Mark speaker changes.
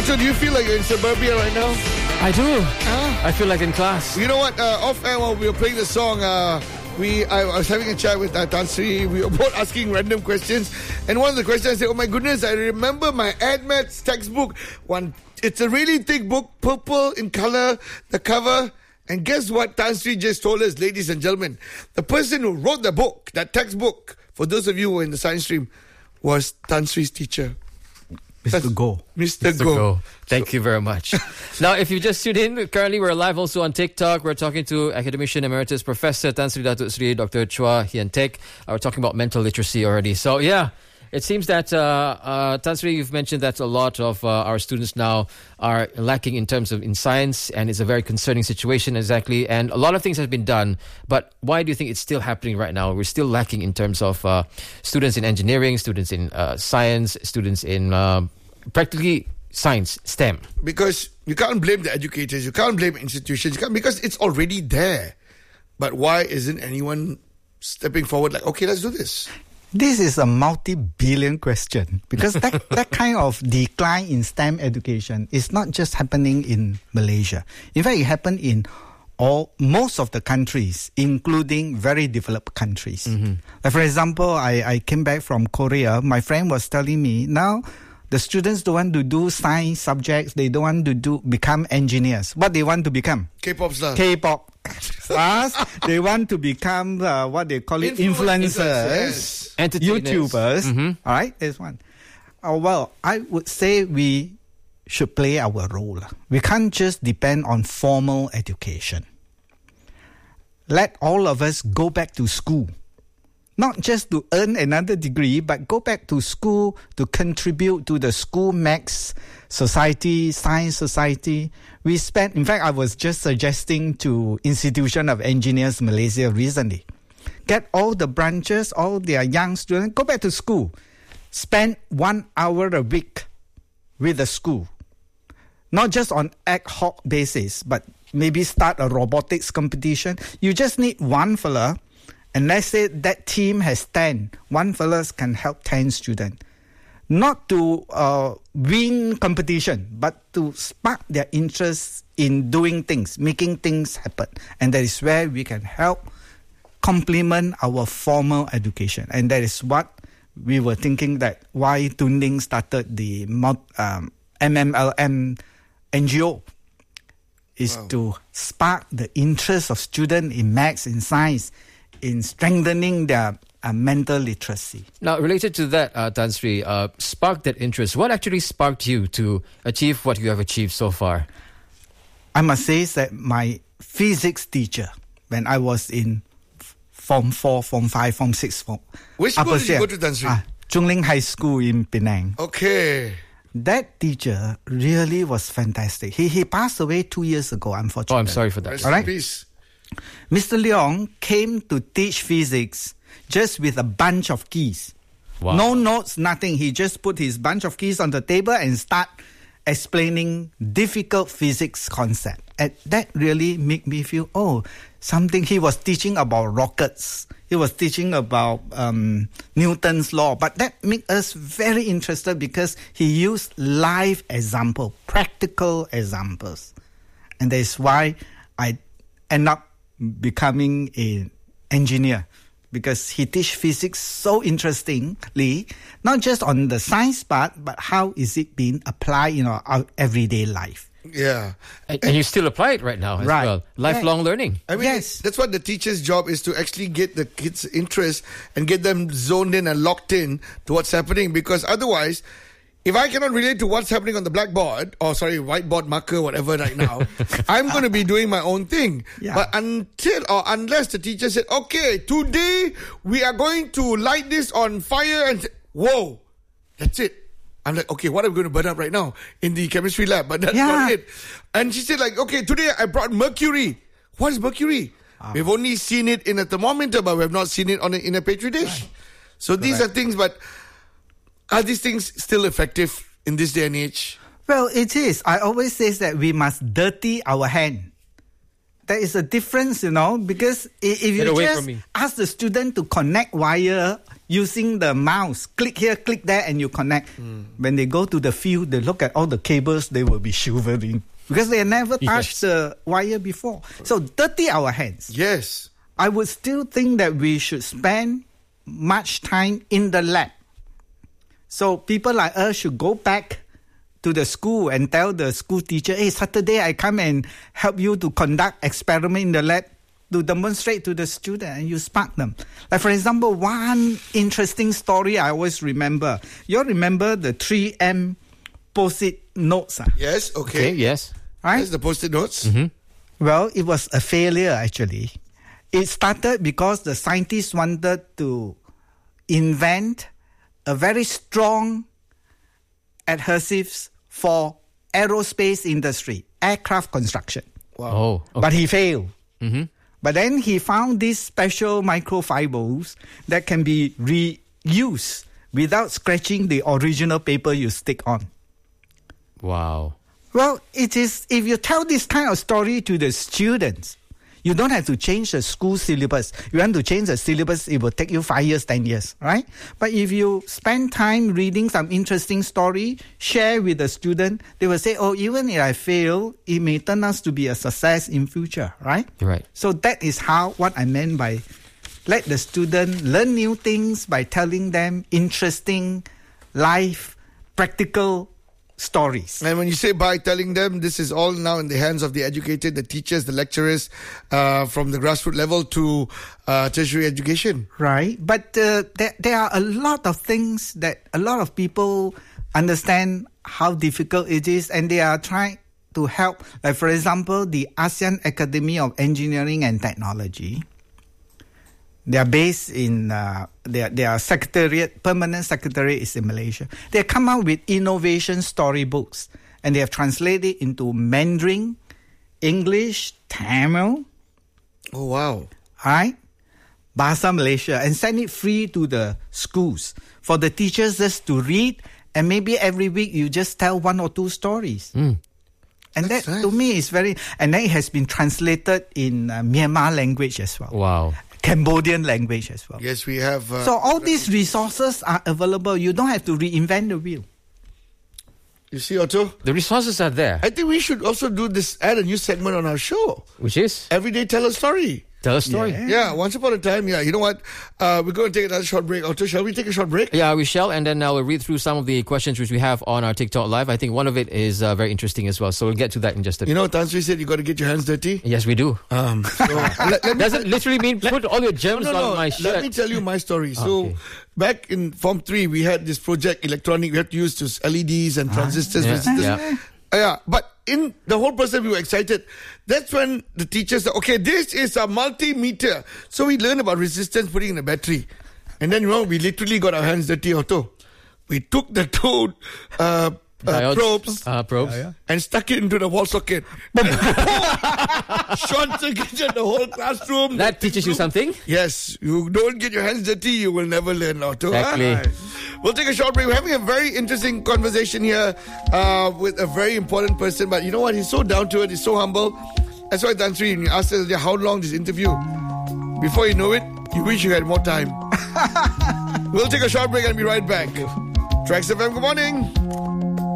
Speaker 1: Otto, do you feel like you're in suburbia right now?
Speaker 2: I do. I feel like in class.
Speaker 1: You know what? Off air while we were playing the song, I was having a chat with Tan Sri. We were both asking random questions, and one of the questions I said, "Oh my goodness, I remember my AdMaths textbook. It's a really thick book, purple in color, the cover." And guess what Tan Sri just told us, ladies and gentlemen? The person who wrote the book, that textbook, for those of you who are in the science stream, was Tan Sri's teacher.
Speaker 3: Mr. Go.
Speaker 1: Mr. Go.
Speaker 2: Thank you very much. Now, if you just tuned in, currently we're live also on TikTok. We're talking to Academician Emeritus Professor Tan Sri Datuk Sri Dr. Chua Hian Teck. We're talking about mental literacy already. So, yeah, it seems that, Tan Sri, you've mentioned that a lot of our students now are lacking in terms of in science, and it's a very concerning situation, exactly. And a lot of things have been done, but why do you think it's still happening right now? We're still lacking in terms of students in engineering, students in science, students in practically science, STEM.
Speaker 1: Because you can't blame the educators, you can't blame institutions, because it's already there. But why isn't anyone stepping forward like, okay, let's do this?
Speaker 3: This is a multi-billion question, because that kind of decline in STEM education is not just happening in Malaysia. In fact, it happened in most of the countries, including very developed countries. Mm-hmm. Like for example, I came back from Korea. My friend was telling me, now the students don't want to do science subjects. They don't want to become engineers. What they want to become?
Speaker 1: K-pop stars.
Speaker 3: K-pop stars. They want to become what they call it, influencers,
Speaker 1: yes.
Speaker 3: YouTubers.
Speaker 2: Mm-hmm.
Speaker 3: All right, there's one. Well, I would say we should play our role. We can't just depend on formal education. Let all of us go back to school. Not just to earn another degree, but go back to school to contribute to the school max society, science society. In fact, I was just suggesting to Institution of Engineers Malaysia recently, get all the branches, all their young students, go back to school. Spend 1 hour a week with the school. Not just on ad hoc basis, but maybe start a robotics competition. You just need one fella. And let's say that team has 10. One fellow can help 10 students. Not to win competition, but to spark their interest in doing things, making things happen. And that is where we can help complement our formal education. And that is what we were thinking, that why Tun Ling started the MMLM NGO. Is to spark the interest of students in maths, in science, in strengthening their mental literacy.
Speaker 2: Now, related to that, Tan Sri, spark that interest. What actually sparked you to achieve what you have achieved so far?
Speaker 3: I must say that my physics teacher, when I was in Form 4, Form 5, Form 6,
Speaker 1: Which school did you go to, Tan Sri?
Speaker 3: Chung Ling High School in Penang.
Speaker 1: Okay.
Speaker 3: That teacher really was fantastic. He passed away 2 years ago, unfortunately.
Speaker 2: Oh, I'm sorry for that.
Speaker 1: Rest
Speaker 3: All right?
Speaker 1: in peace.
Speaker 3: Mr. Leong came to teach physics just with a bunch of keys.
Speaker 2: Wow.
Speaker 3: No notes, nothing. He just put his bunch of keys on the table and start explaining difficult physics concept. And that really made me feel, something. He was teaching about rockets. He was teaching about Newton's law. But that made us very interested because he used live example, practical examples. And that is why I end up becoming an engineer, because he teach physics so interestingly, not just on the science part, but how is it being applied in our everyday life.
Speaker 1: Yeah.
Speaker 2: And you still apply it right now as well. Lifelong learning.
Speaker 1: I mean,
Speaker 3: yes.
Speaker 1: That's what the teacher's job is, to actually get the kids' interest and get them zoned in and locked in to what's happening. Because otherwise, if I cannot relate to what's happening on the blackboard, whiteboard marker, whatever right now, I'm going to be doing my own thing.
Speaker 3: Yeah.
Speaker 1: But unless the teacher said, okay, today we are going to light this on fire, and whoa, that's it. I'm like, okay, what are we going to burn up right now in the chemistry lab? But that's not it. And she said, like, okay, today I brought mercury. What is mercury? We've only seen it in a thermometer, but we have not seen it in a petri dish. Right. So these are things, but are these things still effective in this day and age?
Speaker 3: Well, it is. I always say that we must dirty our hand. There is a difference, because if you just ask the student to connect wire, using the mouse. Click here, click there, and you connect. When they go to the field, they look at all the cables, they will be shivering because they never touched the wire before. So dirty our hands.
Speaker 1: Yes.
Speaker 3: I would still think that we should spend much time in the lab. So people like us should go back to the school and tell the school teacher, hey, Saturday I come and help you to conduct experiment in the lab to demonstrate to the student, and you spark them. Like for example, one interesting story I always remember. You all remember the 3M Post-it notes?
Speaker 1: Yes, okay.
Speaker 2: Yes.
Speaker 3: Right?
Speaker 1: Yes, the Post-it notes.
Speaker 3: Well, it was a failure actually. It started because the scientists wanted to invent a very strong adhesives for aerospace industry, aircraft construction.
Speaker 2: Wow. Oh, okay.
Speaker 3: But he failed. But then he found these special microfibers that can be reused without scratching the original paper you stick on.
Speaker 2: Wow.
Speaker 3: Well, it is, if you tell this kind of story to the students, you don't have to change the school syllabus. You want to change the syllabus, it will take you 5 years, 10 years, right? But if you spend time reading some interesting story, share with the student, they will say, oh, even if I fail, it may turn out to be a success in future, right?
Speaker 2: Right.
Speaker 3: So that is what I meant by let the student learn new things by telling them interesting, life, practical stories.
Speaker 1: And when you say by telling them, this is all now in the hands of the educated, the teachers, the lecturers, from the grassroots level to tertiary education.
Speaker 3: Right. But there are a lot of things that a lot of people understand how difficult it is, and they are trying to help. Like, for example, the ASEAN Academy of Engineering and Technology. They are based in, their secretariat, permanent secretariat is in Malaysia. They come out with innovation storybooks, and they have translated into Mandarin, English, Tamil.
Speaker 1: Oh, wow.
Speaker 3: Right? Bahasa Malaysia, and send it free to the schools for the teachers just to read, and maybe every week you just tell 1 or 2 stories. And
Speaker 1: That's
Speaker 3: that
Speaker 1: nice.
Speaker 3: to me is very, and then it has been translated in Myanmar language as well.
Speaker 2: Wow.
Speaker 3: Cambodian language as well.
Speaker 1: Yes, we have...
Speaker 3: So all these resources are available. You don't have to reinvent the wheel.
Speaker 1: you see, Otto?
Speaker 2: The resources are there.
Speaker 1: I think we should also do this, add a new segment on our show.
Speaker 2: Which is?
Speaker 1: Every day tell a story.
Speaker 2: Tell a story.
Speaker 1: Yeah, once upon a time, you know what? We're going to take another short break. Otto, shall we take a short break?
Speaker 2: Yeah, we shall. And then now we'll read through some of the questions which we have on our TikTok Live. I think one of it is very interesting as well. So we'll get to that in just a bit.
Speaker 1: You know, Tan Sri said you got to get your hands dirty.
Speaker 2: Yes, we do.
Speaker 1: So, let me
Speaker 2: Does it literally mean put all your germs on my shirt?
Speaker 1: Let me tell you my story. So,
Speaker 2: Okay.
Speaker 1: back in Form 3, we had this project, electronic. We had to use those LEDs and transistors.
Speaker 2: Yeah,
Speaker 1: resistors.
Speaker 2: yeah.
Speaker 1: Yeah, but in the whole process, we were excited. That's when the teachers said, okay, this is a multimeter. So we learned about resistance, putting in a battery. And then, we literally got our hands dirty, Otto. We took the 2
Speaker 2: Diodes?
Speaker 1: probes
Speaker 2: Probes.
Speaker 1: and stuck it into the wall socket. Short circuited the whole classroom.
Speaker 2: That teaches you something?
Speaker 1: Yes, you don't get your hands dirty, you will never learn, Otto.
Speaker 2: Exactly.
Speaker 1: We'll take a short break. We're having a very interesting conversation here with a very important person. But you know what? He's so down to it. He's so humble. That's why, Tan Sri, when you asked us how long this interview, before you know it, you wish you had more time. We'll take a short break and be right back. Tracks FM, good morning.